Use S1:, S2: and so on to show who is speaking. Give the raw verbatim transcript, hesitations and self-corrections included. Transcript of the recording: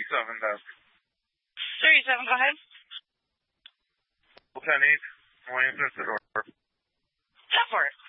S1: thirty-seven, then.
S2: thirty-seven, go ahead.
S1: ten eight, William Fitzgerald.
S2: Stop for it.